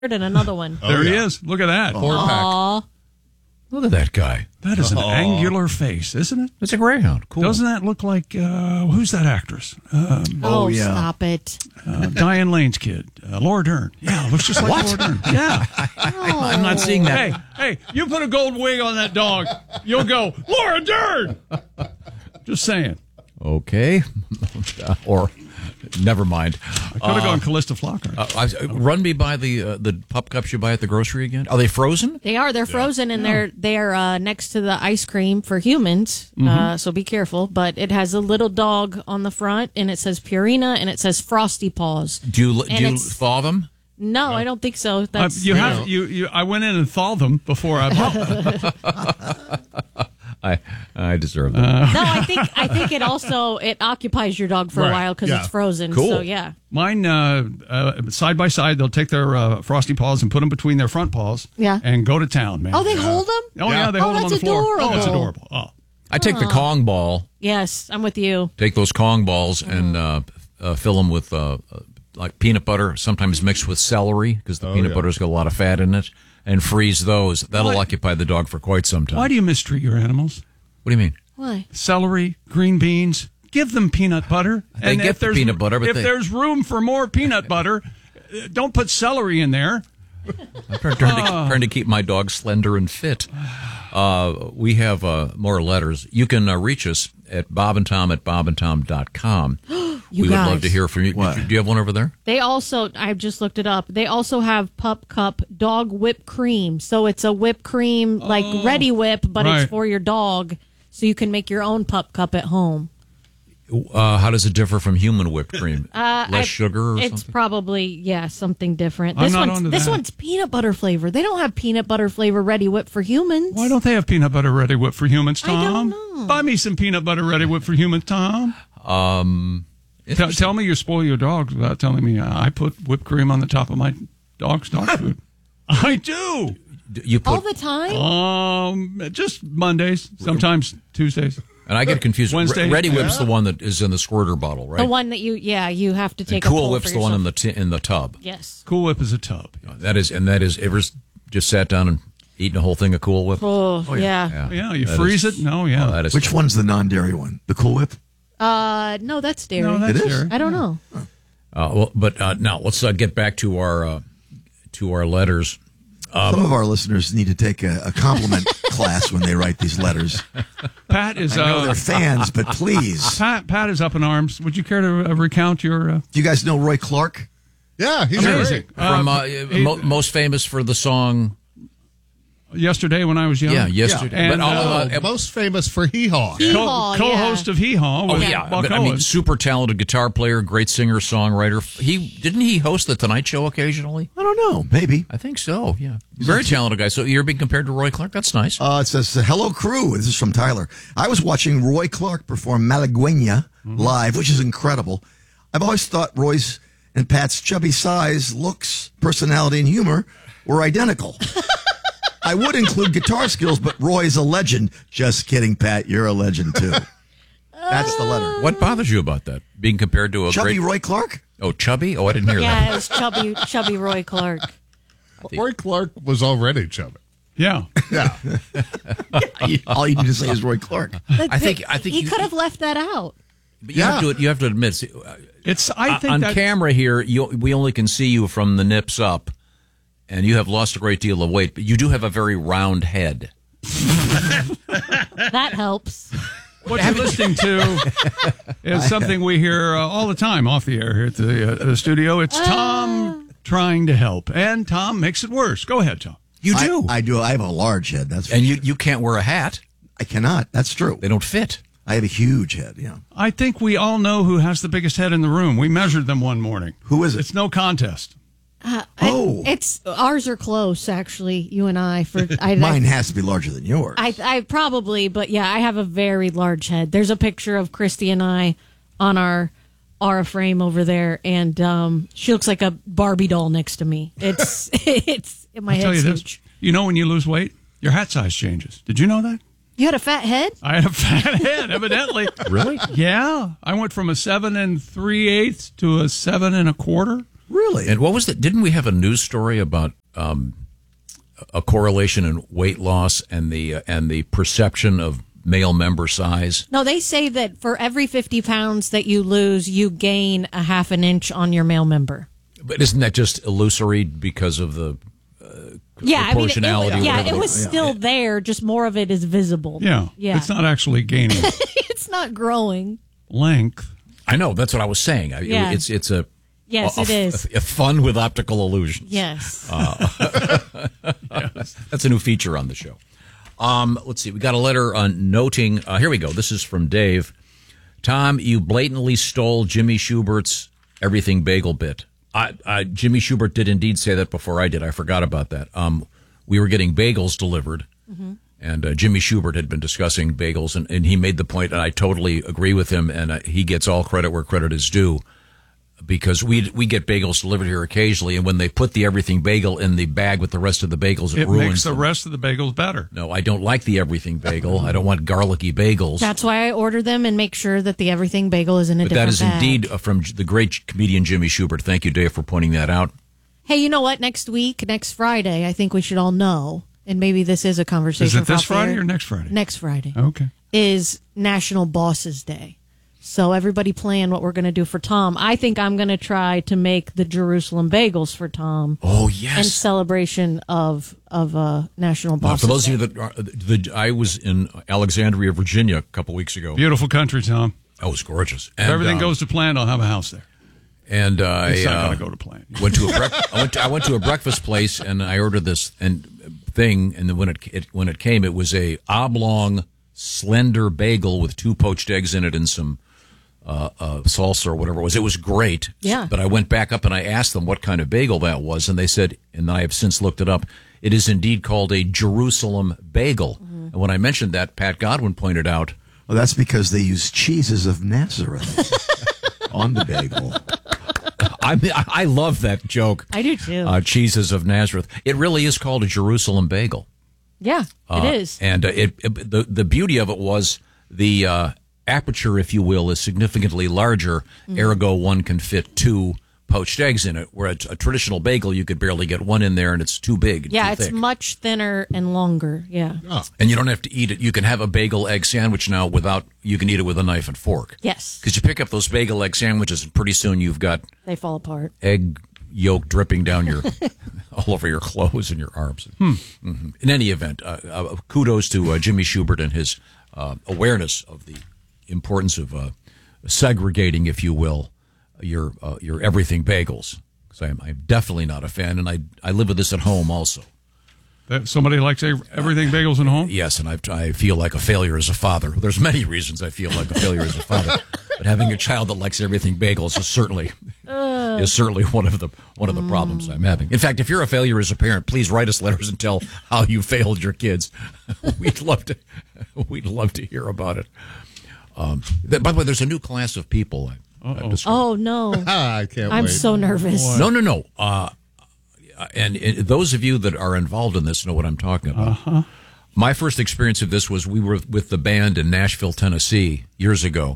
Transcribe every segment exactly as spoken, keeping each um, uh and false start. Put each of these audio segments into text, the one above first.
and another one. Oh, there yeah. he is. Look at that. Four pack. Aw. Look at that guy. That is an Oh. angular face, isn't it? It's a greyhound. Cool. Doesn't that look like, uh, who's that actress? Um, Oh, yeah. stop it. uh, Diane Lane's kid, uh, Laura Dern. Yeah, looks just like Laura Dern. Yeah. I'm not seeing that. Hey, hey, you put a gold wig on that dog, you'll go, Laura Dern! Just saying. Okay. Or, never mind. I could have gone Callista Flockhart. Uh, I, run me by the uh, the pup cups you buy at the grocery again. Are they frozen? They are. They're frozen, and they're they're uh, next to the ice cream for humans. Uh, so be careful. But it has a little dog on the front, and it says Purina, and it says Frosty Paws. Do you, do And you it's- thaw them? No, I don't think so. Uh, That's you have you, you. I went in and thawed them before I bought them. I I deserve them. Uh, no. I think I think it also it occupies your dog for Right, a while because yeah. it's frozen. Cool. So yeah. Mine, uh, uh, side by side, they'll take their uh, frosty paws and put them between their front paws. Yeah. And go to town, man. Oh, they hold them. Oh yeah, they Oh, hold them on the that's floor. Oh, it's adorable. adorable. Oh, I take the Kong ball, Yes, I'm with you. take those Kong balls, and uh, uh, fill them with uh, uh, like peanut butter, sometimes mixed with celery because the Oh, peanut yeah. butter's got a lot of fat in it, and freeze those. That'll What? occupy the dog for quite some time. why do you mistreat your animals? What do you mean? Why? Celery, green beans. Give them peanut butter. They get if the there's, peanut butter, but if they- there's room for more peanut butter, uh, don't put celery in there. I'm trying, trying to, trying to keep my dog slender and fit. Uh, we have uh, more letters. You can uh, reach us at bob and tom at bob and tom dot com. You we would love guys. to hear from you. What? Do you have one over there? They also, I've just looked it up. They also have Pup Cup dog whipped cream. So it's a whipped cream, like Ready Whip, but right. it's for your dog. So you can make your own Pup Cup at home. Uh, how does it differ from human whipped cream? Uh, Less I- sugar or It's something? probably, yeah, something different. I'm This not one's onto this that. one's peanut butter flavor. They don't have peanut butter flavor Ready Whip for humans. Why don't they have peanut butter ready whip for humans, I Tom? don't know. Buy me some peanut butter ready whip for humans, Tom. Um, Tell, tell me you spoil your dogs without telling me uh, I put whipped cream on the top of my dog's dog food. I do. you put, All the time? Um, just Mondays, sometimes Tuesdays. and I get confused. Wednesday. Ready Whip's the one that is in the squirter bottle, right? The one that you, yeah, you have to and take a Cool pull Whip's for the one in yourself. the t- in the tub. Yes. Cool Whip is a tub. That is, and that is. Ever just sat down and eaten a whole thing of Cool Whip? Oh, yeah. Yeah, Yeah, you That freeze is- it. No, yeah. Oh, that is Which one's the non-dairy one? The Cool Whip? Uh, no, that's dairy. no, that's It is? dairy. I don't know. Uh, well, but uh, now let's uh, get back to our uh, to our letters. Some of our listeners need to take a, a compliment class when they write these letters. Pat is I know uh, they're fans, but please. Pat. Pat is up in arms. Would you care to uh, recount your? Uh, Do you guys know Roy Clark? Yeah, he's Amazing. great. From uh, he- mo- most famous for the song, yesterday when I was young. yeah, yesterday. And, but all, uh, uh, Most famous for Hee Haw. Hee Co- Haw, co-host yeah. of Hee Haw. Oh with yeah, Buck but, I mean, Owens. super talented guitar player, great singer songwriter. He didn't he host the Tonight Show occasionally? I don't know. Maybe. I think so. Yeah, very talented guy. So you're being compared to Roy Clark. That's nice. Uh, it says, hello, crew. This is from Tyler. I was watching Roy Clark perform Malagueña live, which is incredible. I've always thought Roy's and Pat's chubby size, looks, personality, and humor were identical. I would include guitar skills, but Roy's a legend. Just kidding, Pat. You're a legend, too. That's the letter. What bothers you about that? Being compared to a Chubby great Roy Clark? oh chubby? Oh, I didn't hear Yeah, that. it was chubby, chubby Roy Clark. Roy Clark was already chubby. Yeah. Yeah. All you need to say is Roy Clark. I think I think he you, could have left that out. But you have Yeah. to you have to admit see, uh, It's. I think on that camera here, you, we only can see you from the nips up, and you have lost a great deal of weight. But you do have a very round head. That helps. what you're listening to is something we hear uh, all the time off the air here at the, uh, the studio. It's Tom trying to help, and Tom makes it worse. Go ahead, Tom. You do, I, I do. I have a large head. That's for and sure. you you can't wear a hat. I cannot. That's true. They don't fit. I have a huge head, yeah. I think we all know who has the biggest head in the room. We measured them one morning. Who is it? It's no contest. Oh. It's ours are close, actually. You and I. For I, Mine has to be larger than yours. I, I probably, but yeah, I have a very large head. There's a picture of Christy and I on our Aura frame over there, and um, she looks like a Barbie doll next to me. It's it's my I'll tell head's you this. huge. You know when you lose weight, your hat size changes. Did you know that? You had a fat head? I had a fat head, evidently. Really? Yeah. I went from a seven and three eighths to a seven and a quarter. Really? And what was that? Didn't we have a news story about um, a correlation in weight loss and the uh, and the perception of male member size? No, they say that for every fifty pounds that you lose, you gain a half an inch on your male member. But isn't that just illusory because of the uh, yeah, proportionality? I mean, it, it, yeah, it the, was still there, just more of it is visible. Yeah, yeah. It's not actually gaining It's not growing. length. I know, that's what I was saying. I, Yeah. It's it's a Yes, a, it is. A, a fun with optical illusions. Yes. Uh, yes. That's a new feature on the show. Um, let's see. We got a letter on noting. Uh, here we go. This is from Dave. Tom, you blatantly stole Jimmy Schubert's Everything Bagel bit. I, I, Jimmy Schubert did indeed say that before I did. I forgot about that. Um, we were getting bagels delivered, mm-hmm. and uh, Jimmy Schubert had been discussing bagels, and, and he made the point, and I totally agree with him, and uh, he gets all credit where credit is due. Because we we get bagels delivered here occasionally, and when they put the Everything Bagel in the bag with the rest of the bagels, it, It ruins makes the them. rest of the bagels better. No, I don't like the Everything Bagel. I don't want garlicky bagels. That's why I order them and make sure that the Everything Bagel is in a but different that is bag. indeed uh, from the great comedian Jimmy Schubert. Thank you, Dave, for pointing that out. Hey, you know what? Next week, next Friday, I think we should all know, and maybe this is a conversation. Is it this off air. Friday or next Friday? Next Friday. Okay. Is National Bosses Day. So everybody plan what we're going to do for Tom. I think I'm going to try to make the Jerusalem bagels for Tom. Oh, yes. In celebration of of uh, National Now, Bosses for those Day. of you that are, the, I was in Alexandria, Virginia, a couple weeks ago. Beautiful country, Tom. That was gorgeous. If And, everything um, goes to plan, I'll have a house there. And uh, It's not I, uh, going to go to plan. went to a brec- I went to, I went to a breakfast place and I ordered this and thing, and then when it, it when it came, it was a oblong, slender bagel with two poached eggs in it and some uh, uh, salsa or whatever it was. It was great. Yeah. But I went back up and I asked them what kind of bagel that was, and they said, and I have since looked it up, it is indeed called a Jerusalem bagel. Mm-hmm. And when I mentioned that, Pat Godwin pointed out, well, that's because they use cheeses of Nazareth on the bagel. I I love that joke. I do too. Uh, cheeses of Nazareth. It really is called a Jerusalem bagel. Yeah, Uh, it is. And uh, it, it the the beauty of it was the uh, aperture, if you will, is significantly larger. Mm. Ergo, one can fit two poached eggs in it. Where a, a traditional bagel, you could barely get one in there, and it's too big. And Yeah, too it's thick. much thinner and longer. Yeah. And you don't have to eat it. You can have a bagel egg sandwich now without. You can eat it with a knife and fork. Yes. Because you pick up those bagel egg sandwiches, and pretty soon you've got They fall apart. egg yolk dripping down your all over your clothes and your arms. Hmm. Mm-hmm. In any event, uh, uh, kudos to uh, Jimmy Schubert and his uh, awareness of the importance of uh, segregating, if you will, your uh, your everything bagels. Because I'm, I'm definitely not a fan, and I I live with this at home also. That somebody likes ev- everything bagels at home? Yes, and I, I feel like a failure as a father. There's many reasons I feel like a failure as a father, but having a child that likes everything bagels is certainly uh, is certainly one of the one of the problems I'm having. In fact, if you're a failure as a parent, please write us letters and tell how you failed your kids. We'd love to we'd love to hear about it. Um, th- by the way, there's a new class of people. I, I've discovered. Oh no! Ah, I can't I'm wait. so nervous. No, no, no. Uh, and, and those of you that are involved in this know what I'm talking about. Uh-huh. My first experience of this was we were with the band in Nashville, Tennessee, years ago,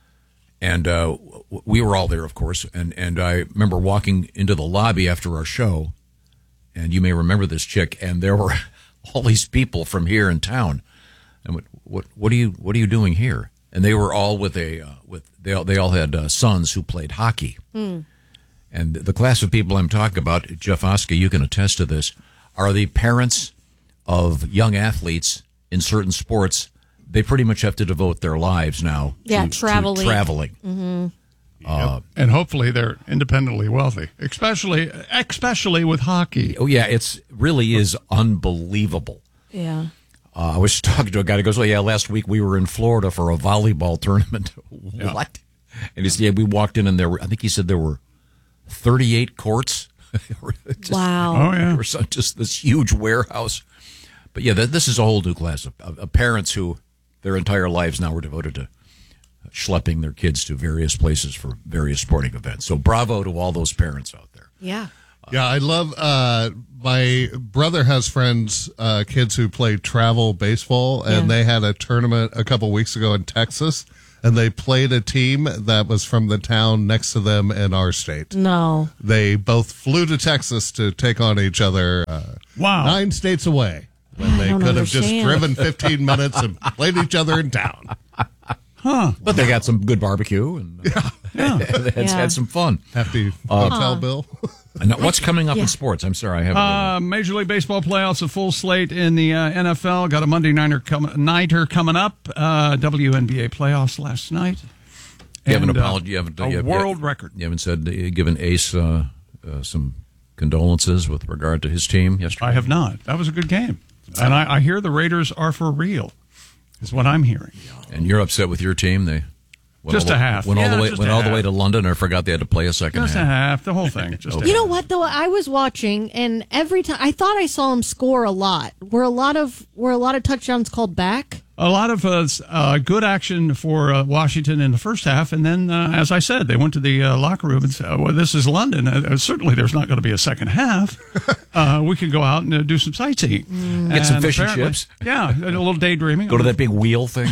and uh, we were all there, of course. And and I remember walking into the lobby after our show, and you may remember this chick, and there were all these people from here in town. And what what what are you what are you doing here? And they were all with a uh, with they all, they all had uh, sons who played hockey. Mm. And the class of people I'm talking about, Jeff Oska, you can attest to this, are the parents of young athletes in certain sports. They pretty much have to devote their lives now Yeah, to traveling. To traveling. Mm-hmm. Uh, And hopefully they're independently wealthy, especially especially with hockey. oh, yeah, it's really is unbelievable. Yeah. Uh, I was talking to a guy who goes, "Oh yeah, last week we were in Florida for a volleyball tournament." Yeah. What? And he said, "Yeah, we walked in and there were, I think he said there were thirty-eight courts." Just- Wow. Oh, yeah. Or so, just this huge warehouse. But yeah, th- this is a whole new class of, of, of parents who their entire lives now were devoted to schlepping their kids to various places for various sporting events. So bravo to all those parents out there. Yeah. Yeah, I love. Uh, my brother has friends, uh, kids who play travel baseball, and Yeah. they had a tournament a couple weeks ago in Texas, and they played a team that was from the town next to them in our state. No. They both flew to Texas to take on each other. Uh, Wow. Nine states away. When they don't could have just understand. driven fifteen minutes and played each other in town. But they got some good barbecue and uh, Yeah. they had, Yeah. had some fun. Hefty hotel bill. Now, what's coming up Yeah. in sports? I'm sorry, I haven't. Uh, Major League Baseball playoffs, a full slate in the uh, N F L. Got a Monday nighter, com- nighter coming up. Uh, W N B A playoffs last night. you haven't And, uh, apologized. You haven't a you have- world you, record. You haven't said uh, given Ace uh, uh, some condolences with regard to his team yesterday. I have not. That was a good game, and I, I hear the Raiders are for real. Is what I'm hearing. And you're upset with your team? They went Just all the, a half. Went all Yeah, the way just went a all the way half. to London. and forgot they had to play a second Just a half. half, the whole thing. Just a You half. know what though? I was watching, and every time I thought I saw him score a lot. Were a lot of were a lot of touchdowns called back? A lot of uh, s- uh, good action for uh, Washington in the first half, and then, uh, as I said, they went to the uh, locker room and said, "Well, this is London. Uh, certainly, there's not going to be a second half. Uh, we can go out and uh, do some sightseeing, Get some And fish and apparently- chips. Yeah, a little daydreaming. Go to that big wheel thing.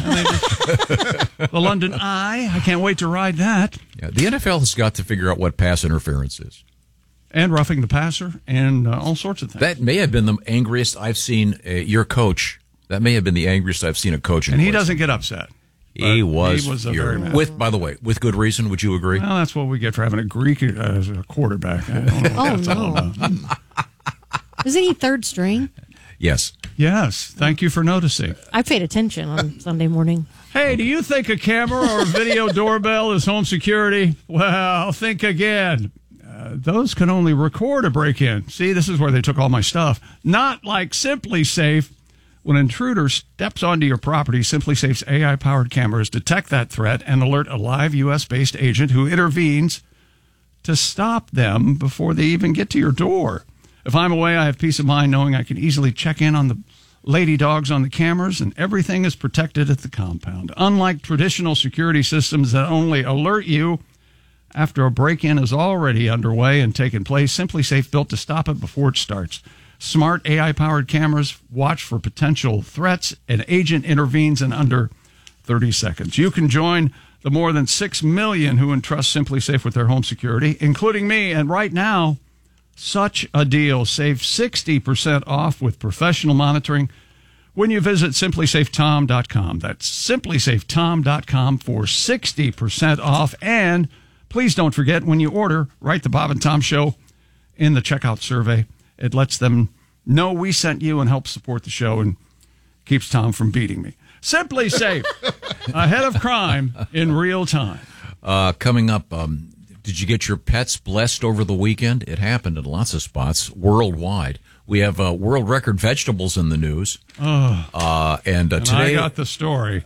the London Eye. I can't wait to ride that. Yeah, the N F L has got to figure out what pass interference is. And roughing the passer, and uh, all sorts of things. That may have been the angriest I've seen uh, your coach. That may have been the angriest I've seen a coach. in and he place. doesn't get upset. He But was, he was a furious. very mad. with, by the way, with good reason. Would you agree? Well, that's what we get for having a Greek uh, as a quarterback. I don't know what Oh that's all no! about. Isn't he third string? Yes. Yes, thank you for noticing. I paid attention on Sunday morning. Hey, do you think a camera or a video doorbell is home security? Well, think again. Uh, those can only record a break-in. See, this is where they took all my stuff. Not like Simply Safe. When an intruder steps onto your property, Simply Safe's A I-powered cameras detect that threat and alert a live U S-based agent who intervenes to stop them before they even get to your door. If I'm away, I have peace of mind knowing I can easily check in on the lady dogs on the cameras, and everything is protected at the compound. Unlike traditional security systems that only alert you after a break-in is already underway and taken place, Simply Safe built to stop it before it starts. Smart A I-powered cameras watch for potential threats. An agent intervenes in under thirty seconds. You can join the more than six million who entrust Simply Safe with their home security, including me. And right now, such a deal. Save sixty percent off with professional monitoring when you visit simply safe tom dot com. That's simply safe tom dot com for sixty percent off. And please don't forget, when you order, write the Bob and Tom Show in the checkout survey. It lets them know we sent you and helps support the show and keeps Tom from beating me. Simply Safe, ahead of crime in real time. Uh, coming up, um, did you get your pets blessed over the weekend? It happened in lots of spots worldwide. We have uh, world record vegetables in the news. Oh, Uh, and uh, and today, I got the story.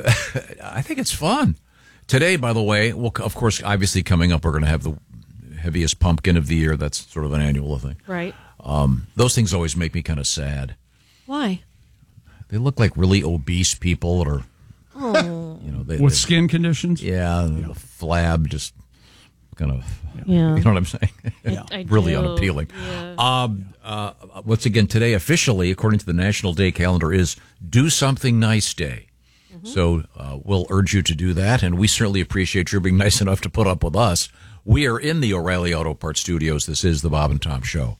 I think it's fun. Today, by the way, well, of course, obviously coming up, we're going to have the heaviest pumpkin of the year. That's sort of an annual thing. Right? Um, those things always make me kind of sad. Why? They look like really obese people, or Oh, you know, they, With they- skin conditions? yeah, the flab just kind of. yeah. You know what I'm saying? I- I really do. unappealing. Yeah. Um, uh, once again, today officially, according to the National Day calendar, is Do Something Nice Day. Mm-hmm. So uh, we'll urge you to do that, and we certainly appreciate your being nice enough to put up with us. We are in the O'Reilly Auto Parts studios. This is the Bob and Tom Show.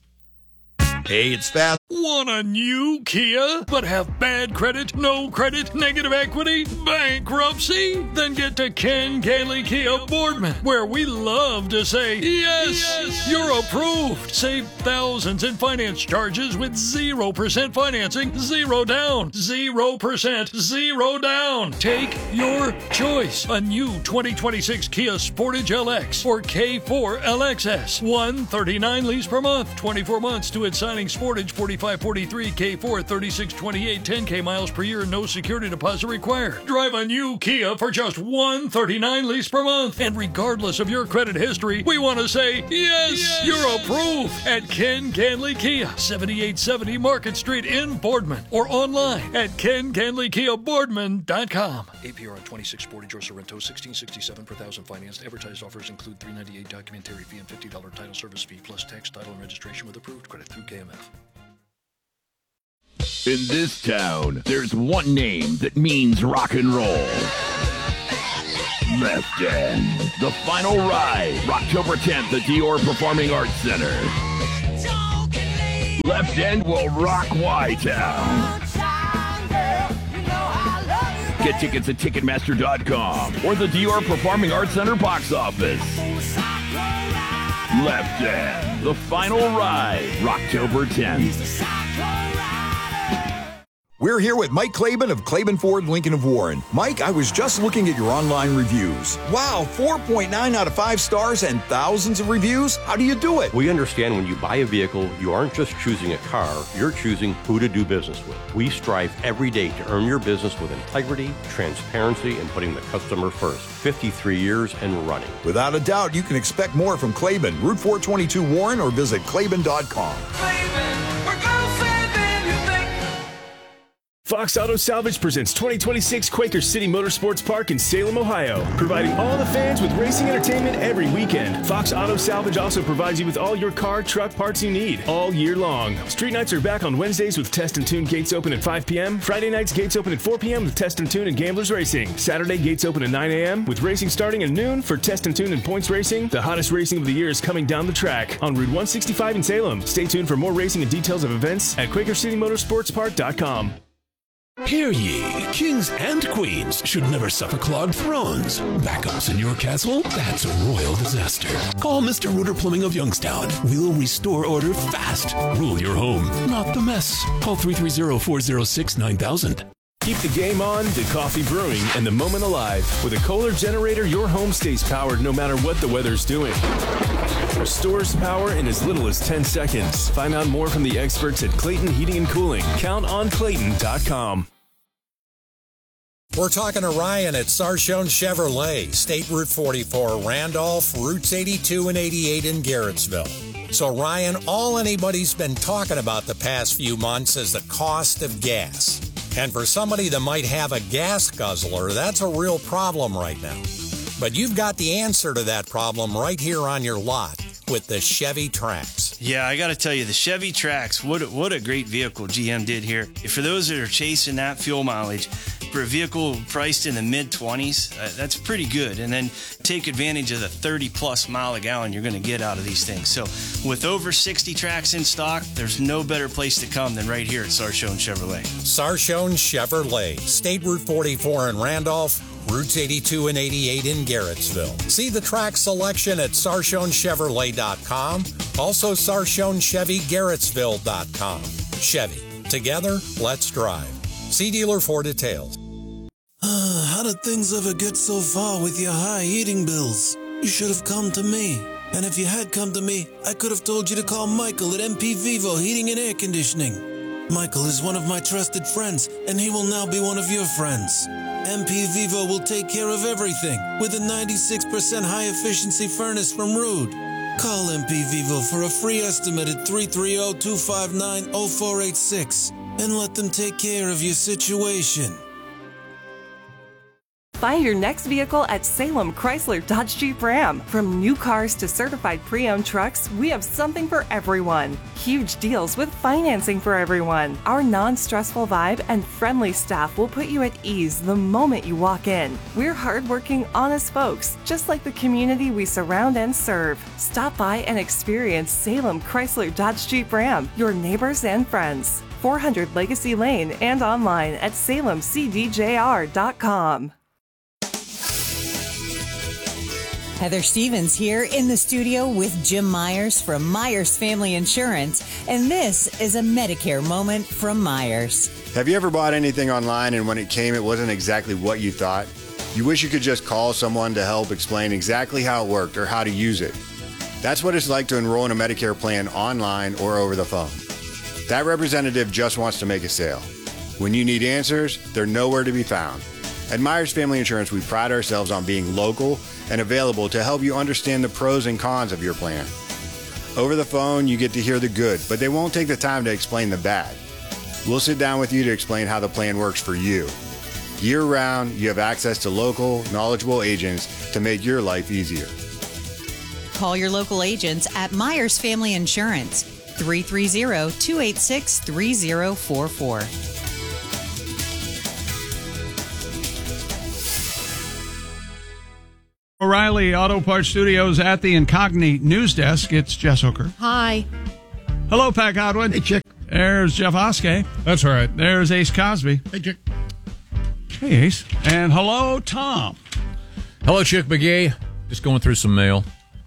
Hey, it's fast. Want a new Kia, but have bad credit, no credit, negative equity, bankruptcy? Then get to Ken Gailey Kia Boardman, where we love to say, yes, yes, you're approved. Save thousands in finance charges with zero percent financing, zero down, zero percent, zero down. Take your choice. A new twenty twenty-six Kia Sportage L X or K four L X S. one thirty-nine lease per month, twenty-four months to its signing. Sportage forty-five forty-three, K four thirty-six twenty-eight, ten K miles per year, no security deposit required. Drive a new Kia for just one thirty-nine lease per month. And regardless of your credit history, we want to say, yes, yes, you're approved at Ken Ganley Kia, seventy-eight seventy Market Street in Boardman, or online at ken ganley kia boardman dot com. A P R on twenty-six Sportage or Sorrento, sixteen sixty-seven per thousand financed. Advertised offers include three ninety-eight documentary fee and fifty dollars title service fee plus tax, title, and registration with approved credit through K M F. In this town, there's one name that means rock and roll. Left End, the final ride, October tenth at Dior Performing Arts Center. Left End will rock Y-Town. Get tickets at Ticketmaster dot com or the Dior Performing Arts Center box office. Left End, the final ride, October tenth. We're here with Mike Claiborne of Claiborne Ford Lincoln of Warren. Mike, I was just looking at your online reviews. Wow, four point nine out of five stars and thousands of reviews? How do you do it? We understand when you buy a vehicle, you aren't just choosing a car, you're choosing who to do business with. We strive every day to earn your business with integrity, transparency, and putting the customer first. fifty-three years and running. Without a doubt, you can expect more from Claiborne, Route four twenty-two Warren, or visit Claiborne dot com. Fox Auto Salvage presents twenty twenty-six Quaker City Motorsports Park in Salem, Ohio, providing all the fans with racing entertainment every weekend. Fox Auto Salvage also provides you with all your car, truck parts you need all year long. Street nights are back on Wednesdays with Test and Tune gates open at five p.m. Friday nights gates open at four p.m. with Test and Tune and Gamblers Racing. Saturday gates open at nine a.m. with racing starting at noon for Test and Tune and Points Racing. The hottest racing of the year is coming down the track on Route one sixty-five in Salem. Stay tuned for more racing and details of events at Quaker City Motorsports Park dot com. Hear ye, kings and queens should never suffer clogged thrones. Backups in your castle? That's a royal disaster. Call Mister Rooter Plumbing of Youngstown. We'll restore order fast. Rule your home, not the mess. Call three three zero, four zero six, nine thousand. Keep the game on, the coffee brewing, and the moment alive. With a Kohler generator, your home stays powered no matter what the weather's doing. Restores power in as little as ten seconds. Find out more from the experts at Clayton Heating and Cooling. Count on Clayton dot com. We're talking to Ryan at Sarchone Chevrolet, State Route forty-four, Randolph, Routes eighty-two and eighty-eight in Garrettsville. So, Ryan, all anybody's been talking about the past few months is the cost of gas. And for somebody that might have a gas guzzler, that's a real problem right now. But you've got the answer to that problem right here on your lot with the Chevy Trax. Yeah, I got to tell you, the Chevy Trax, what a, what a great vehicle G M did here. For those that are chasing that fuel mileage, for a vehicle priced in the mid twenties, uh, that's pretty good. And then take advantage of the thirty plus mile a gallon you're going to get out of these things. So with over sixty Trax in stock, there's no better place to come than right here at Sarchone Chevrolet. Sarchone Chevrolet, State Route forty-four in Randolph, Routes eighty-two and eighty-eight in Garrettsville. See the track selection at Sarchone Chevrolet dot com. Also Sarchone Chevy Garrettsville dot com. Chevy. Together, let's drive. See dealer for details. Uh, how did things ever get so far with your high heating bills? You should have come to me. And if you had come to me, I could have told you to call Michael at M P Vivo Heating and Air Conditioning. Michael is one of my trusted friends, and he will now be one of your friends. M P Vivo will take care of everything with a ninety-six percent high-efficiency furnace from Rude. Call M P Vivo for a free estimate at three three zero, two five nine, zero four eight six and let them take care of your situation. Find your next vehicle at Salem Chrysler Dodge Jeep Ram. From new cars to certified pre-owned trucks, we have something for everyone. Huge deals with financing for everyone. Our non-stressful vibe and friendly staff will put you at ease the moment you walk in. We're hardworking, honest folks, just like the community we surround and serve. Stop by and experience Salem Chrysler Dodge Jeep Ram, your neighbors and friends. four hundred Legacy Lane and online at salem c d j r dot com. Heather Stevens here in the studio with Jim Myers from Myers Family Insurance, and this is a Medicare moment from Myers. Have you ever bought anything online and when it came it wasn't exactly what you thought? You wish you could just call someone to help explain exactly how it worked or how to use it. That's what it's like to enroll in a Medicare plan online or over the phone. That representative just wants to make a sale. When you need answers, they're nowhere to be found. At Myers Family Insurance, we pride ourselves on being local and available to help you understand the pros and cons of your plan. Over the phone, you get to hear the good, but they won't take the time to explain the bad. We'll sit down with you to explain how the plan works for you. Year-round, you have access to local, knowledgeable agents to make your life easier. Call your local agents at Myers Family Insurance, three three zero, two eight six, three zero four four. O'Reilly Auto Parts Studios at the Incogni News Desk. It's Jess Hooker. Hi. Hello, Pat Godwin. Hey, Chick. There's Jeff Oskey. That's right. There's Ace Cosby. Hey, Chick. Hey, Ace. And hello, Tom. Hello, Chick McGee. Just going through some mail.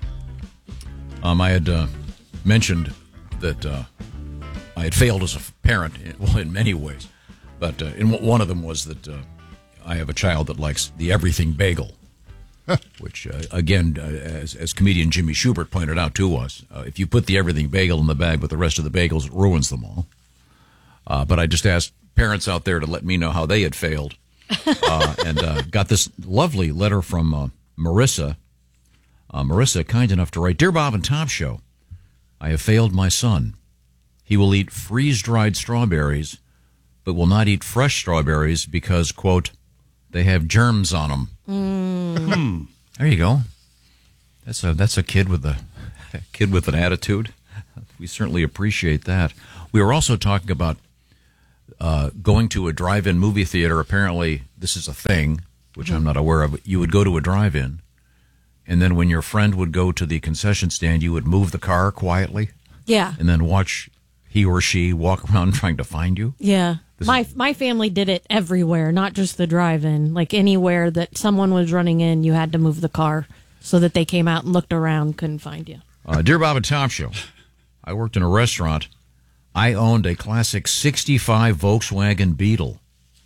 Um, I had uh, mentioned that uh, I had failed as a parent, well, in many ways. But uh, in one of them was that uh, I have a child that likes the everything bagel, which, uh, again, uh, as, as comedian Jimmy Schubert pointed out to us, uh, if you put the everything bagel in the bag with the rest of the bagels, it ruins them all. Uh, but I just asked parents out there to let me know how they had failed. Uh, and uh, got this lovely letter from uh, Marissa. Uh, Marissa, kind enough to write, Dear Bob and Tom Show, I have failed my son. He will eat freeze-dried strawberries, but will not eat fresh strawberries because, quote, they have germs on them. Mm. There you go. That's a that's a kid with a, a kid with an attitude. We certainly appreciate that. We were also talking about uh, going to a drive-in movie theater. Apparently, this is a thing, which I'm not aware of. You would go to a drive-in, and then when your friend would go to the concession stand, you would move the car quietly. Yeah. And then watch he or she walk around trying to find you. Yeah. This my is- my family did it everywhere, not just the drive-in. Like anywhere that someone was running in, you had to move the car so that they came out and looked around, couldn't find you. Uh, Dear Bob and Tom Show, I worked in a restaurant. I owned a classic sixty-five Volkswagen Beetle.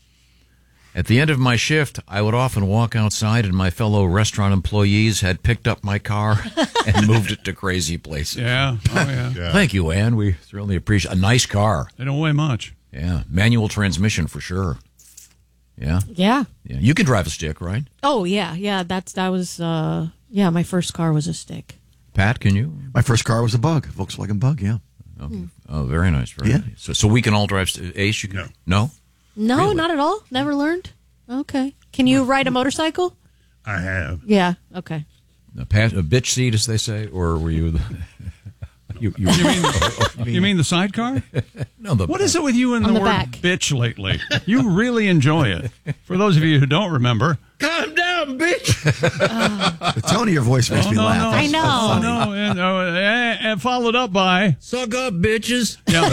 At the end of my shift, I would often walk outside and my fellow restaurant employees had picked up my car and moved it to crazy places. Yeah. Oh, yeah. Yeah. Thank you, Ann. We certainly appreciate a nice car. They don't weigh much. Yeah. Manual transmission for sure. Yeah. Yeah. Yeah. You can drive a stick, right? Oh, yeah. Yeah. That's, that was, uh, yeah, my first car was a stick. Pat, can you? My first car was a Bug, Volkswagen Bug, yeah. Oh, Hmm. oh very nice. Very Yeah. nice. So, so we can all drive. st- Ace, you can? No. No? No, Really? not at all. Never learned. Okay. Can you ride a motorcycle? I have. Yeah. Okay. A, pat, a bitch seat, as they say, or were you? The, you, you, You mean, you mean the sidecar? no, the What is it with you and On the, the word back. bitch lately? You really enjoy it. For those of you who don't remember. Calm down, bitch. The tone of your voice makes Oh, me no, laugh. no. I know. Oh, no. And, uh, and, and followed up by. Suck up, bitches. Yeah.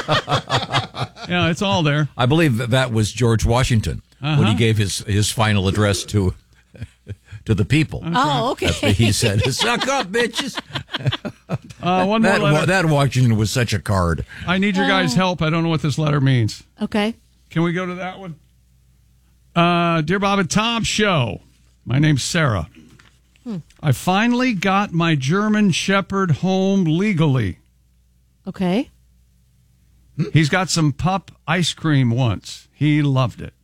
Yeah, it's all there. I believe that, that was George Washington when Uh-huh. he gave his, his final address to to the people. Oh, okay. That's what he said. Suck up, bitches. Uh, one more That, letter. wa- that Washington was such a card. I need your guys' help. I don't know what this letter means. Okay. Can we go to that one? Uh, Dear Bob and Tom Show, my name's Sarah. Hmm. I finally got my German Shepherd home legally. Okay. He's got some pup ice cream once. He loved it.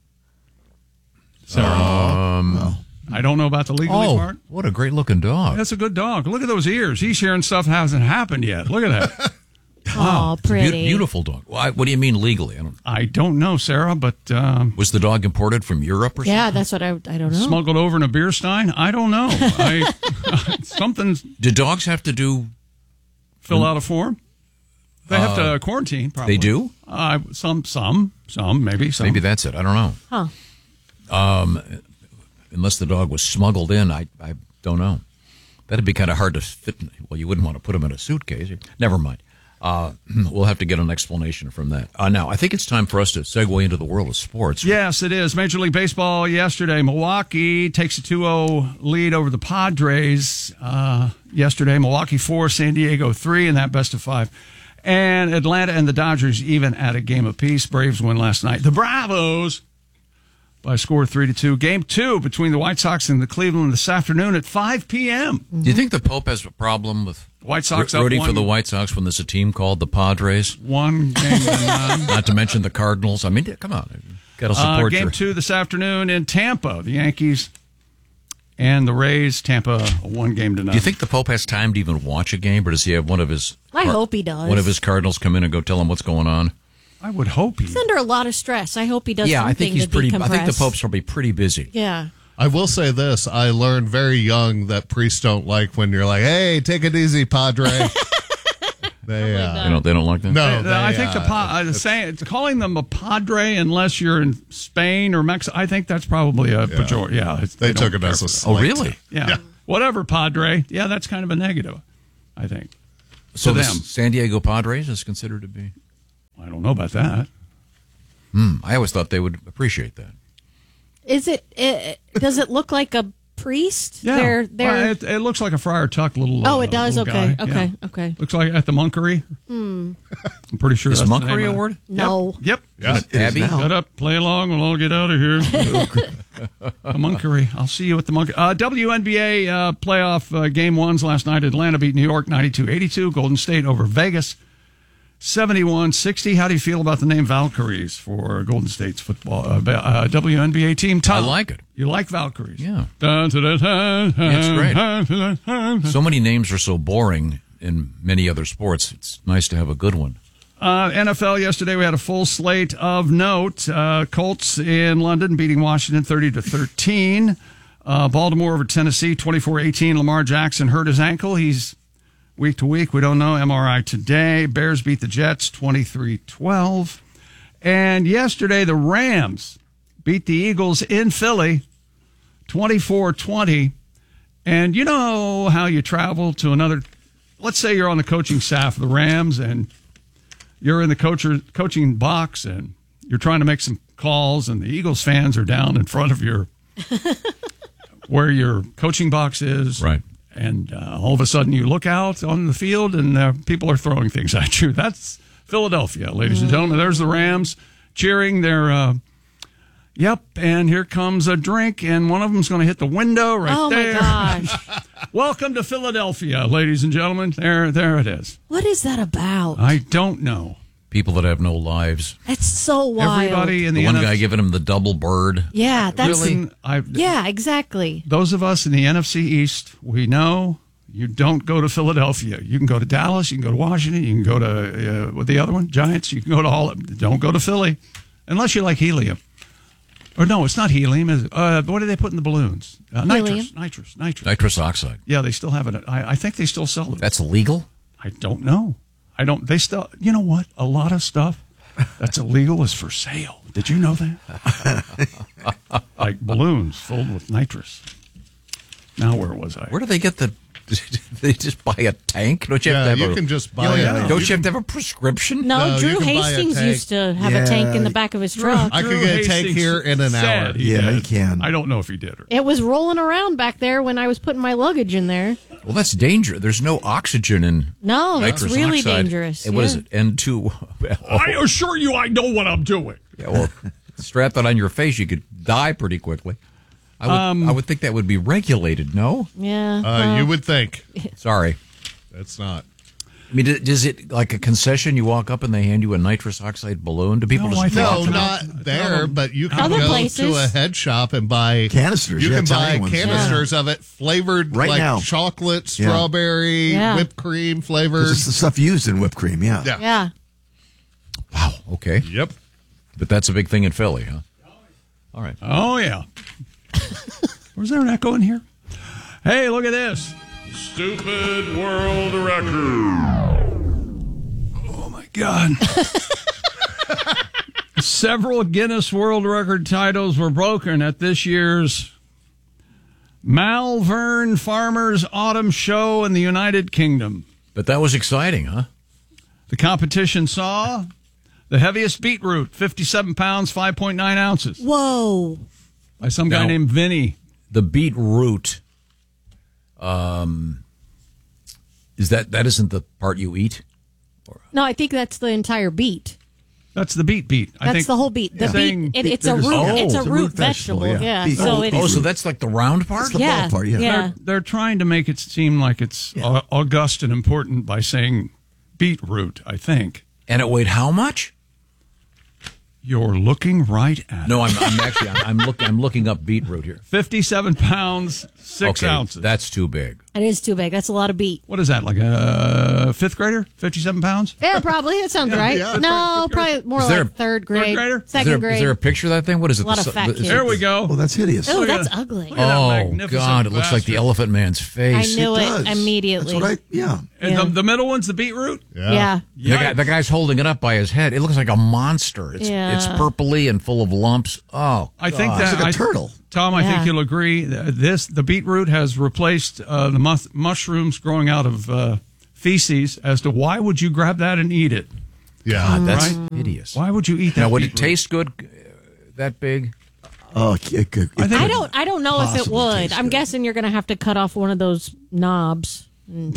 Sarah. Um, I don't know about the legally oh, part. what a great looking dog. That's a good dog. Look at those ears. He's hearing stuff hasn't happened yet. Look at that. Oh, It's a pretty. beau- beautiful dog. Well, I- what do you mean legally? I don't. I don't know, Sarah, but um, Was the dog imported from Europe or something? Yeah, that's what I, I don't know. smuggled over in a beer stein? I don't know. I something's Do dogs have to do? fill out a form. They have Uh, to quarantine. Probably They do? Uh, some, some, some, maybe some. Maybe that's it. I don't know. Huh. Um, unless the dog was smuggled in, I I don't know. That'd be kind of hard to fit. Well, you wouldn't want to put him in a suitcase. Never mind. Uh, we'll have to get an explanation from that. Uh, now, I think it's time for us to segue into the world of sports. Yes, it is. Major League Baseball yesterday. Milwaukee takes a two oh lead over the Padres uh, yesterday. Milwaukee four, San Diego three in that best of five. And Atlanta and the Dodgers even at a game apiece. Braves win last night. The Bravos by a score of three to two. Game two between the White Sox and the Cleveland this afternoon at five p.m. Do you think the Pope has a problem with White Sox ro- up rooting one- for the White Sox when there's a team called the Padres? One game to none. Not to mention the Cardinals. I mean, come on, got to Uh, support game your. two this afternoon in Tampa. The Yankees and the Rays. Tampa one game to none. Do you think the Pope has time to even watch a game, or does he have one of his? I hope he does. One of his Cardinals come in and go tell him what's going on. I would hope he. He's under a lot of stress. I hope he does yeah, something I think he's to pretty. I think the decompress. Pope's probably pretty busy. Yeah. I will say this. I learned very young that priests don't like when you're like, hey, take it easy, Padre. they, uh, They don't. They don't like that. No, They- I they, think the uh, pa- uh, saying calling them a padre unless you're in Spain or Mexico. I think that's probably a pejorative. Yeah, it's- They don't took it care as a for that. slight. Oh, really? Yeah. whatever, Padre. Yeah, that's kind of a negative, I think. So to the them. San Diego Padres is considered to be? I don't know about that. Hmm. I always thought they would appreciate that. Is it, it? Does it look like a priest? Yeah, They're, they're, Well, it, it looks like a Friar Tuck little. oh, uh, it does. little Okay, guy. okay, Yeah. okay. Looks like at the Monkery. Hmm. I'm pretty sure Is that's the Monkery name of it. Award? No. Yep. Yeah. Yep. Abby? Shut up. Play along. We'll all get out of here. The Monkery. I'll see you at the Monkery. Uh, W N B A uh, playoff uh, game ones last night. Atlanta beat New York ninety-two eighty-two. Golden State over Vegas seventy-one sixty. How do you feel about the name Valkyries for Golden State's football uh, uh, W N B A team? Tom, I like it. You like Valkyries? Yeah. Dun, dun, dun, dun, Yeah, it's great. dun, dun, dun, dun. So many names are so boring in many other sports. It's nice to have a good one. Uh, N F L yesterday, we had a full slate of note. Uh, Colts in London beating Washington thirty to thirteen. Uh, Baltimore over Tennessee twenty-four eighteen. Lamar Jackson hurt his ankle. He's week to week. We don't know. M R I today. Bears beat the Jets twenty-three twelve. And yesterday, the Rams beat the Eagles in Philly twenty-four twenty. And you know how you travel to another, let's say you're on the coaching staff of the Rams and you're in the coacher, coaching box and you're trying to make some calls and the Eagles fans are down in front of your, where your coaching box is. Right. And uh, all of a sudden you look out on the field and uh, people are throwing things at you. That's Philadelphia, ladies and gentlemen. There's the Rams cheering their, uh, yep, and here comes a drink, and one of them's going to hit the window right oh there. my gosh. Welcome to Philadelphia, ladies and gentlemen. There, there it is. What is that about? I don't know. People that have no lives. That's so wild. Everybody in The the, one N F- guy giving him the double bird. Yeah, that's Listen, I, yeah, exactly. those of us in the N F C East, we know you don't go to Philadelphia. You can go to Dallas. You can go to Washington. You can go to, uh, what the other one? Giants. You can go to all of them. Don't go to Philly unless you like helium. Or no, it's not helium. Is it? Uh, what do they put in the balloons? Uh, nitrous, Helium. nitrous, nitrous. Nitrous oxide. Yeah, they still have it. I, I think they still sell it. That's illegal? I don't know. I don't. They still. You know what? A lot of stuff that's illegal is for sale. Did you know that? Like balloons filled with nitrous. Now where was I? Where do they get the... They just buy a tank? Don't you have Yeah, to have you a, can just buy Yeah, a- yeah. Don't you you have to have a prescription? No, No, you Drew can buy a Hastings tank. used to have Yeah. a tank in the back of his truck. I could Drew get a tank Hastings here in an said hour. he Yeah, did. he can. I don't know if he did or It was rolling around back there when I was putting my luggage in there. Well, that's dangerous. There's no oxygen in No, it's nitrous really oxide. dangerous. And what is yeah. it? N two. I assure you, I know what I'm doing. Yeah, well, strap that on your face, you could die pretty quickly. I would, Um, I would think that would be regulated, no? Yeah. Uh, well, you would think. Sorry. That's not. I mean, d- is it like a concession? You walk up and they hand you a nitrous oxide balloon? Do people No, just I drop No, think- them? not there, but you can Other go places. to a head shop and buy Canisters, You yeah, can buy tiny ones. canisters of it flavored Right like now. chocolate, strawberry, Yeah. whipped cream 'Cause flavored. it's the stuff used in whipped cream, yeah. Yeah. yeah. Wow, okay. Yep. But that's a big thing in Philly, huh? All right. Oh, yeah. Was there an echo in here? Hey, look at this. Stupid world record. Oh, my God. Several Guinness World Record titles were broken at this year's Malvern Farmers Autumn Show in the United Kingdom. But that was exciting, huh? The competition saw the heaviest beetroot, fifty-seven pounds, five point nine ounces, Whoa. by some guy Now- named Vinny. The beetroot, um, is that, that isn't the part you eat? No, I think that's the entire beet. That's the beet beet. I That's think the whole beet. The Saying beet. It, it's a there's- root. Oh, it's a it's a root root vegetable, vegetable. yeah. Yeah. Beet- So oh, it, Oh, so that's like the round part? It's the yeah. ball part, yeah. Yeah. They're, they're trying to make it seem like it's au- august and important by saying beetroot, I think. And it weighed how much? You're looking right at it. No, I'm, I'm actually, I'm, I'm, look, I'm looking up beetroot here. fifty-seven pounds, six okay, ounces. that's too big. It is too big. That's a lot of beet. What is that, like a fifth grader? fifty-seven pounds? Yeah, probably. That sounds right. yeah. No, probably more Is there like a- third grade, grader? Is second there, grade. is there a picture of that thing? What is it? A lot The of su- fat the- kids. There we go. Oh, that's hideous. Oh, Look at that's that. ugly. Look at that Oh, magnificent God, it looks like the bastard. Elephant Man's I face. knew It it, does. immediately. That's what I, yeah. And Yeah. the, the middle one's the beetroot? Yeah. The, guy, the guy's holding it up by his head. It looks like a monster. It's Yeah. it's purpley and full of lumps. Oh, I think God. that I- Tom, I Yeah. think you'll agree that this the beetroot has replaced uh, the mus- mushrooms growing out of uh, feces. As to why would you grab that and eat it? Yeah, God, that's Right? hideous. Why would you eat that? Now, would it beetroot? taste good? uh, That big? Oh, it could. I, think I don't. I don't know if it possibly would. taste I'm good. guessing you're going to have to cut off one of those knobs. Mm,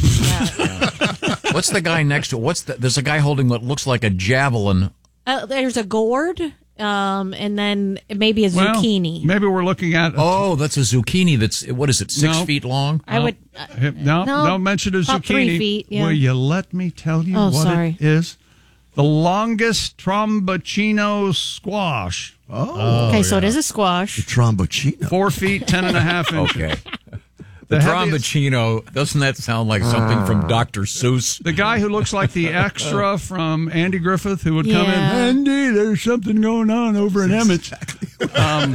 yeah. What's the guy next to it? What's the, there's a guy holding what looks like a javelin. uh, there's a gourd, um, and then maybe a Well, zucchini. maybe we're looking at. Oh, that's a zucchini. That's what is it? Six No. feet long. I would. Uh, no, no, don't mention a about zucchini. three feet, yeah. Will you let me tell you Oh, what sorry. it is? The longest tromboncino squash. Oh, okay, so it is a squash. Tromboncino. Four feet, ten and a half inches. Okay. The, The heaviest- tromboncino, doesn't that sound like something from Doctor Seuss? The guy who looks like the extra from Andy Griffith who would come in, Yeah. Andy, there's something going on over in Emmett. Um,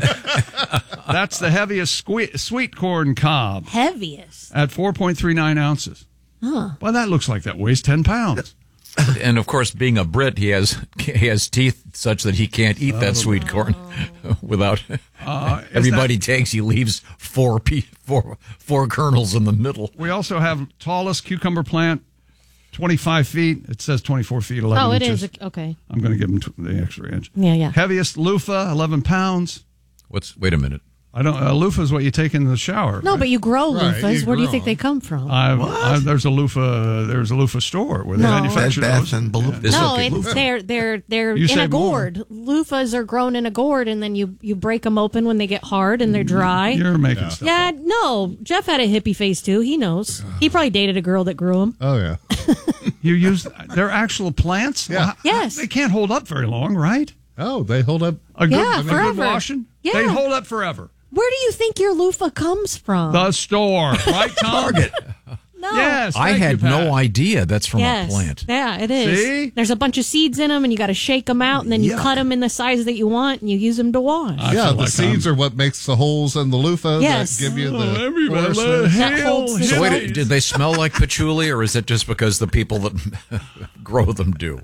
that's the heaviest sque- sweet corn cob Heaviest. at four point three nine ounces. Huh. Well, that looks like that weighs ten pounds. And of course, being a Brit, he has he has teeth such that he can't eat that sweet corn without. Uh, is everybody takes. He leaves four pe- four four kernels in the middle. We also have tallest cucumber plant, twenty-five feet. It says twenty-four feet, eleven Oh, it inches. is. Okay. I'm going to give him tw- the extra inch. Yeah, yeah. Heaviest loofah, eleven pounds. What's? Wait a minute. I don't. A loofah is what you take in the shower. No, but you grow Right, loofahs. you Where do you grow think they come from? I, I, there's a loofah. There's a loofah store where they No. manufacture Bed Bath those. and Beyond. This no, is- it's they're they're they're You in say a more. gourd. Loofahs are grown in a gourd, and then you you break them open when they get hard and they're dry. You're making stuff. Yeah, no. Jeff had a hippie face too. He knows. He probably dated a girl that grew them. Oh yeah. You use they're actual plants. Yeah. Well, how- Yes. They can't hold up very long, right? Oh, they hold up. A good, Yeah, a good forever. washing. Yeah. They hold up forever. Where do you think your loofah comes from? The store, right, Tom? Target. no. Yes. I thank had you, Pat. no idea that's from yes. a plant. Yeah, it is. See? There's a bunch of seeds in them, and you got to shake them out, and then you Yuck. cut them in the size that you want, and you use them to wash. I yeah, feel the like seeds I'm- are what makes the holes in the loofah Yes. that give you Oh, the everybody, coarseness. That hail, holds the hail. So wait, Right. did they smell like patchouli, or is it just because the people that grow them do?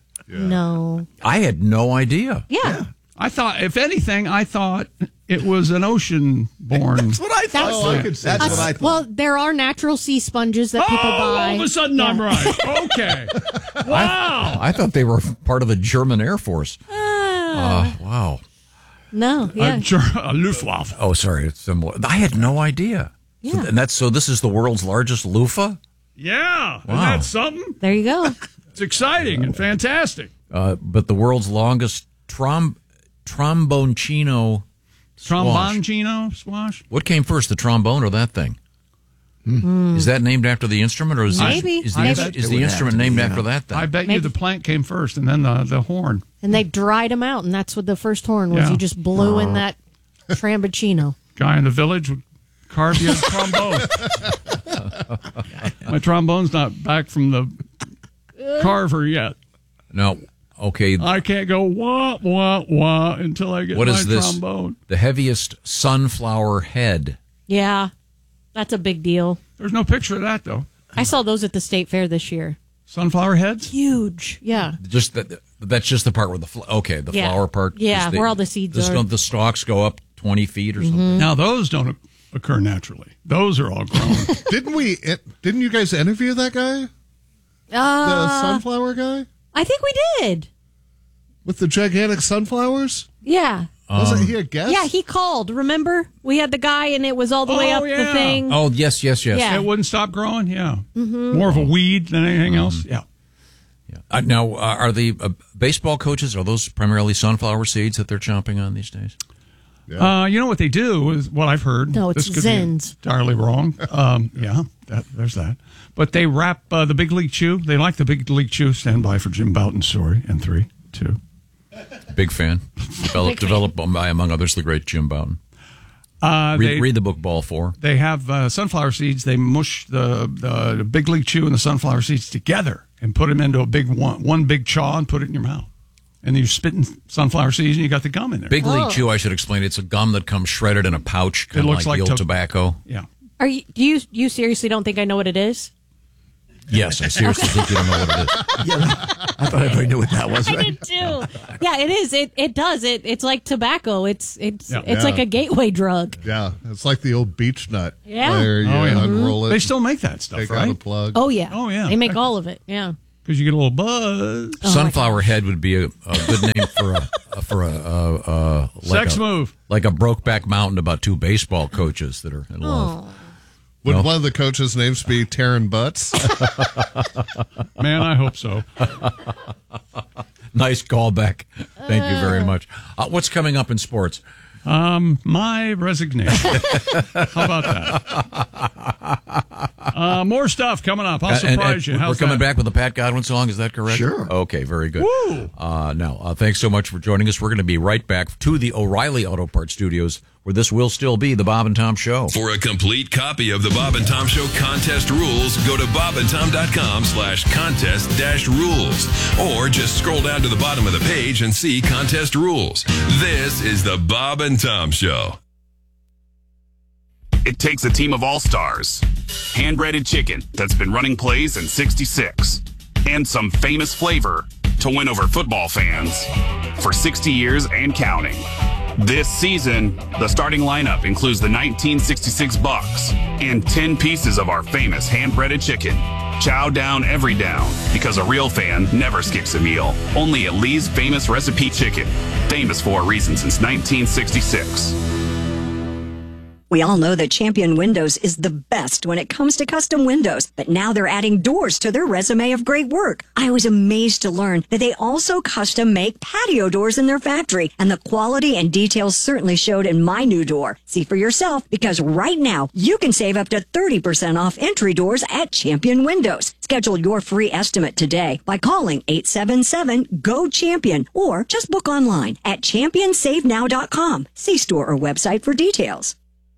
No. I had no idea. Yeah. I thought, if anything, I thought it was an ocean-born. That's what I thought. That's- Oh, I could see That's that. what I thought. Well, there are natural sea sponges that people oh, buy. all of a sudden I'm Yeah. right. Okay. Wow. I thought they were part of the German Air Force. Ah, Oh, wow. no, yeah. A, ger- a Luftwaffe. Oh, sorry. It's similar. I had no idea. So, Yeah. and that's so. This is the world's largest loofah. Yeah. Isn't Wow. that something? There you go. It's exciting and fantastic. Uh, but the world's longest trom tromboncino squash. Tromboncino squash? What came first, the trombone or that thing? Is that named after the instrument, or is the, Maybe. is the, I is bet is it the would instrument have to named be, after yeah. that thing? I bet you Maybe. the plant came first and then the, the horn. And they dried them out, and that's what the first horn was. Yeah. You just blew in that trambuccino. Guy in the village would carve you a trombone. My trombone's not back from the carver yet. No. Okay. I can't go wah, wah, wah until I get What my is this? trombone. The heaviest sunflower head. Yeah, that's a big deal. There's no picture of that, though. I saw those at the state fair this year. Sunflower heads? Huge. Yeah. Just that. That's just the part where the fl- okay, the Yeah. flower part. Yeah, is where all the seeds this are. Don't the stalks go up twenty feet or something? Now, those don't occur naturally. Those are all grown. Didn't we? Didn't you guys interview that guy, the Uh, sunflower guy, I think we did. with the gigantic sunflowers? Yeah. Wasn't he a guest? Yeah, he called. Remember? We had the guy, and it was all the way Oh, up the yeah. thing. Oh yes, yes, yes. Yeah. It wouldn't stop growing? Yeah. More of a weed than anything else? Yeah. Uh, now, uh, are the uh, baseball coaches, are those primarily sunflower seeds that they're chomping on these days? Uh, you know what they do is what I've heard. No, it's This could Zens. be entirely wrong. Um, yeah, that, there's that. But they wrap uh, the Big League Chew. They like the Big League Chew. Stand by for Jim Bouton's story in three, two. Big fan. Developed, developed by, among others, the great Jim Bouton. Uh, read, they, read the book Ball Four. They have uh, sunflower seeds. They mush the, the the Big League Chew and the sunflower seeds together and put them into a big one, one big chaw and put it in your mouth. And then you're spitting sunflower seeds and you got the gum in there. Big League Oh. Chew, I should explain. It's a gum that comes shredded in a pouch, kind It of looks like, like the old to- tobacco. Yeah. Are you? Do you? You seriously don't think I know what it is? Yes, I seriously think you don't know what it is. Yeah, I thought everybody knew what that was. I Right? did too. Yeah, it is. It it does. It it's like tobacco. It's it's Yeah. it's Yeah. like a gateway drug. Yeah, it's like the old beech nut. Yeah. Where you Oh, yeah. unroll it. They still make that stuff, take right? out a plug. Oh yeah. Oh, yeah. They make all of it. Yeah. Because you get a little buzz. Sunflower head would be a, a good name for a for a, a, a like Sex a, move. like a Brokeback Mountain about two baseball coaches that are in love. Would No. one of the coaches' names be Taryn Butts? Man, I hope so. Nice callback. Thank you very much. Uh, what's coming up in sports? Um, my resignation. How about that? Uh, more stuff coming up. I'll Uh, and- surprise and you. How's we're coming that? back with the Pat Godwin song. Is that correct? Sure. Okay, very good. Woo! Uh, now, uh, thanks so much for joining us. We're going to be right back to the O'Reilly Auto Parts Studios, where this will still be the Bob and Tom Show. For a complete copy of the Bob and Tom Show contest rules, go to bobandtom.com slash contest dash rules. Or just scroll down to the bottom of the page and see contest rules. This is the Bob and Tom Show. It takes a team of all-stars, hand-breaded chicken that's been running plays in sixty-six, and some famous flavor to win over football fans for sixty years and counting. This season, the starting lineup includes the nineteen sixty-six Bucks and ten pieces of our famous hand-breaded chicken. Chow down every down, because a real fan never skips a meal. Only at Lee's Famous Recipe Chicken. Famous for a reason since nineteen sixty-six. We all know that Champion Windows is the best when it comes to custom windows, but now they're adding doors to their resume of great work. I was amazed to learn that they also custom make patio doors in their factory, and the quality and details certainly showed in my new door. See for yourself, because right now you can save up to thirty percent off entry doors at Champion Windows. Schedule your free estimate today by calling eight seven seven, G O, CHAMPION or just book online at champion save now dot com. See store or website for details.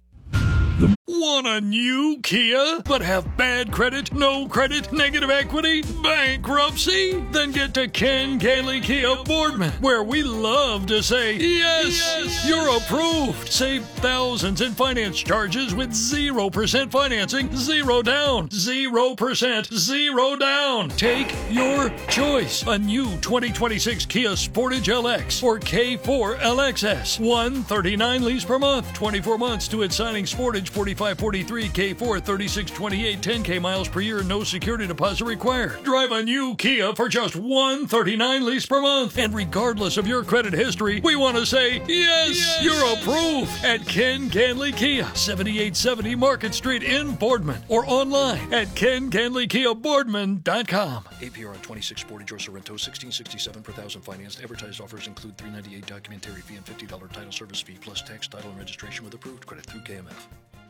Want a new Kia, but have bad credit, no credit, negative equity, bankruptcy? Then get to Ken Gailey Kia Boardman, where we love to say, yes, yes, you're approved. Save thousands in finance charges with zero percent financing, zero down, zero percent, zero down. Take your choice. A new twenty twenty-six Kia Sportage L X or K four L X S. one thirty-nine lease per month, twenty-four months to its signing. Sportage forty-five forty-three, K four thirty-six twenty-eight, ten K miles per year, no security deposit required. Drive a new Kia for just one thirty-nine lease per month. And regardless of your credit history, we want to say, yes, yes, you're approved at Ken Ganley Kia, seventy-eight seventy Market Street in Boardman, or online at ken ganley kia boardman dot com. A P R on twenty-six Sportage or Sorrento, sixteen sixty-seven per thousand financed. Advertised offers include three ninety-eight documentary fee and fifty dollars title service fee plus tax, title, and registration with approved credit through K M F.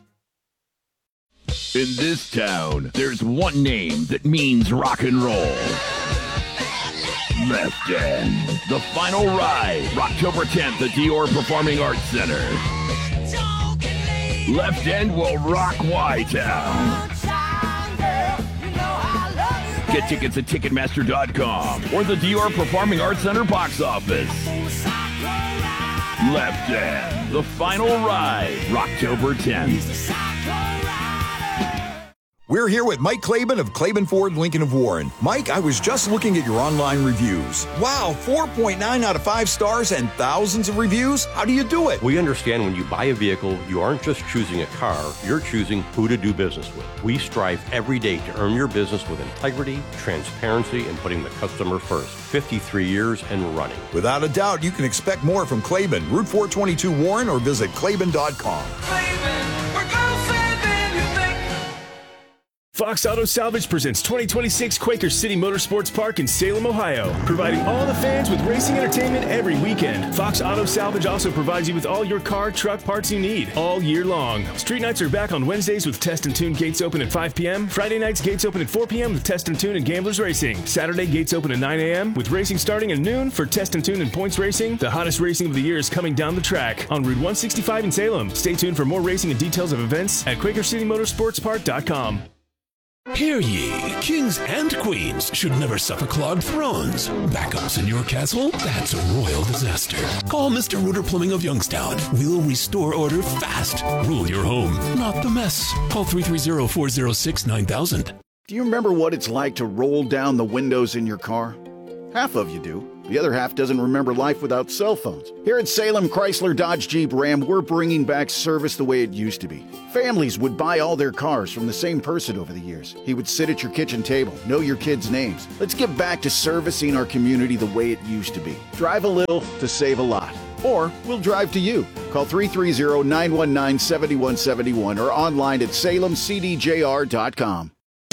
In this town, there's one name that means rock and roll. Left End, the final ride, October tenth at Dior Performing Arts Center. Left End will rock Y-Town. Get tickets at Ticketmaster dot com or the Dior Performing Arts Center box office. Left End, the final ride, October tenth. We're here with Mike Claiborne of Claiborne Ford Lincoln of Warren. Mike, I was just looking at your online reviews. Wow, four point nine out of five stars and thousands of reviews? How do you do it? We understand when you buy a vehicle, you aren't just choosing a car, you're choosing who to do business with. We strive every day to earn your business with integrity, transparency, and putting the customer first. fifty-three years and running. Without a doubt, you can expect more from Claiborne, Route four twenty-two Warren, or visit Claiborne dot com. Fox Auto Salvage presents twenty twenty-six Quaker City Motorsports Park in Salem, Ohio, providing all the fans with racing entertainment every weekend. Fox Auto Salvage also provides you with all your car, truck parts you need all year long. Street nights are back on Wednesdays with Test and Tune gates open at five p.m. Friday nights gates open at four p.m. with Test and Tune and Gamblers Racing. Saturday gates open at nine a.m. with racing starting at noon for Test and Tune and Points Racing. The hottest racing of the year is coming down the track on Route one sixty-five in Salem. Stay tuned for more racing and details of events at Quaker City Motorsports Park dot com. Hear ye, kings and queens should never suffer clogged thrones. Backups in your castle? That's a royal disaster. Call Mister Rooter Plumbing of Youngstown. We'll restore order fast. Rule your home, not the mess. Call three three zero, four zero six, nine thousand. Do you remember what it's like to roll down the windows in your car? Half of you do. The other half doesn't remember life without cell phones. Here at Salem Chrysler Dodge Jeep Ram, we're bringing back service the way it used to be. Families would buy all their cars from the same person over the years. He would sit at your kitchen table, know your kids' names. Let's get back to servicing our community the way it used to be. Drive a little to save a lot. Or we'll drive to you. Call three three zero, nine one nine, seven one seven one or online at salem c d j r dot com.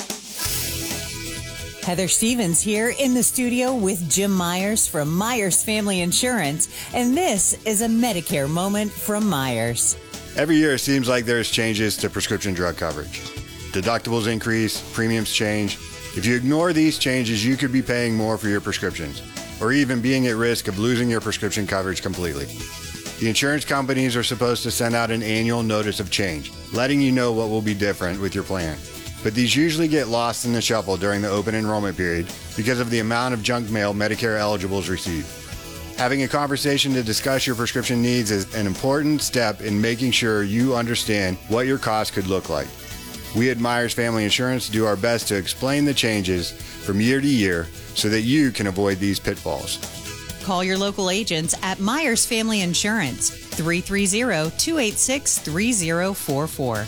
Heather Stevens here in the studio with Jim Myers from Myers Family Insurance, and this is a Medicare moment from Myers. Every year it seems like there's changes to prescription drug coverage. Deductibles increase, premiums change. If you ignore these changes, you could be paying more for your prescriptions, or even being at risk of losing your prescription coverage completely. The insurance companies are supposed to send out an annual notice of change, letting you know what will be different with your plan. But these usually get lost in the shuffle during the open enrollment period because of the amount of junk mail Medicare eligibles receive. Having a conversation to discuss your prescription needs is an important step in making sure you understand what your costs could look like. We at Myers Family Insurance do our best to explain the changes from year to year so that you can avoid these pitfalls. Call your local agents at Myers Family Insurance, three three zero, two eight six, three zero four four.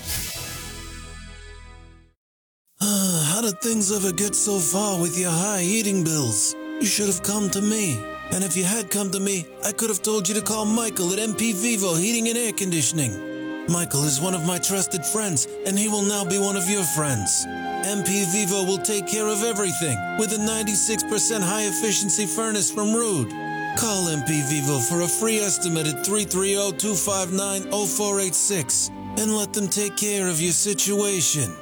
How did things ever get so far with your high heating bills? You should have come to me. And if you had come to me, I could have told you to call Michael at M P Vivo Heating and Air Conditioning. Michael is one of my trusted friends, and he will now be one of your friends. M P Vivo will take care of everything with a ninety-six percent high-efficiency furnace from Rude. Call M P Vivo for a free estimate at three three zero, two five nine, zero four eight six and let them take care of your situation.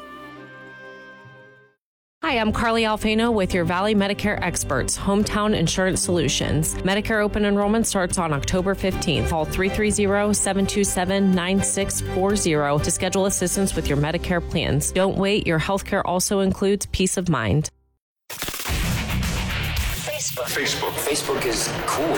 Hi, I'm Carly Alfano with your Valley Medicare Experts, Hometown Insurance Solutions. Medicare open enrollment starts on October fifteenth. Call three three zero, seven two seven, nine six four zero to schedule assistance with your Medicare plans. Don't wait. Your healthcare also includes peace of mind. Facebook. Facebook. Facebook is cool.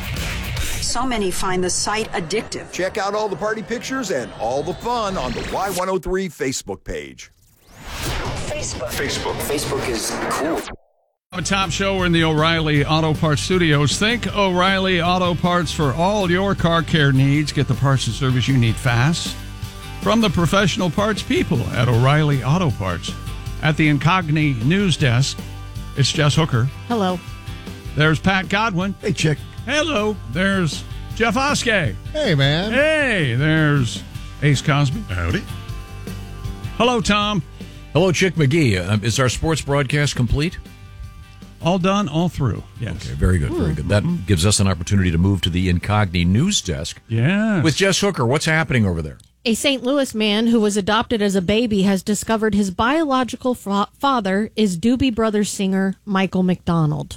So many find the site addictive. Check out all the party pictures and all the fun on the Y one oh three Facebook page. Facebook. Facebook. Facebook is cool. A top show. We're in the O'Reilly Auto Parts Studios. Think O'Reilly Auto Parts for all your car care needs. Get the parts and service you need fast from the professional parts people at O'Reilly Auto Parts. At the Incogni News Desk, it's Jess Hooker. Hello. There's Pat Godwin. Hey, chick. Hello. There's Jeff Oskey. Hey, man. Hey. There's Ace Cosby. Howdy. Hello, Tom. Hello, Chick McGee. Uh, is our sports broadcast complete? All done, all through. Yes. Okay, very good, very good. That mm-hmm. gives us an opportunity to move to the Incogni News Desk. Yeah. With Jess Hooker. What's happening over there? A Saint Louis man who was adopted as a baby has discovered his biological fa- father is Doobie Brothers singer Michael McDonald.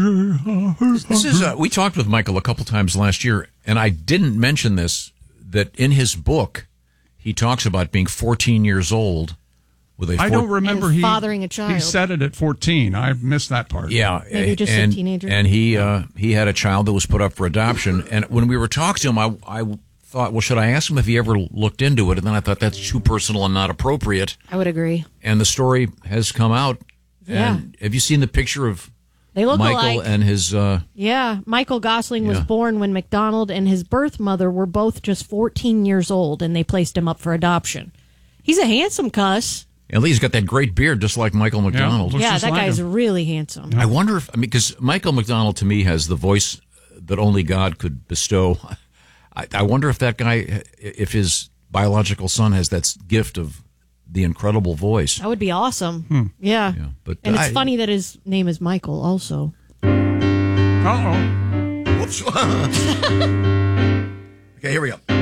This is uh, we talked with Michael a couple times last year, and I didn't mention this, that in his book, he talks about being fourteen years old. With a four- I don't remember and he fathering a child. He said it at fourteen. I missed that part. Yeah, maybe just and, a teenager. And he uh, he had a child that was put up for adoption. And when we were talking to him, I I thought, well, should I ask him if he ever looked into it? And then I thought that's too personal and not appropriate. I would agree. And the story has come out. Yeah. And have you seen the picture of they look Michael alike. and his? Uh, yeah, Michael Gosling was Yeah. born when McDonald and his birth mother were both just fourteen years old, and they placed him up for adoption. He's a handsome cuss. At least he's got that great beard, just like Michael McDonald. Yeah, that like guy's him. really handsome. I wonder if, I mean, because Michael McDonald to me has the voice that only God could bestow. I, I wonder if that guy, if his biological son has that gift of the incredible voice. That would be awesome. Hmm. Yeah. yeah. But and I, it's funny that his name is Michael also. Uh-oh. Whoops. Okay, here we go.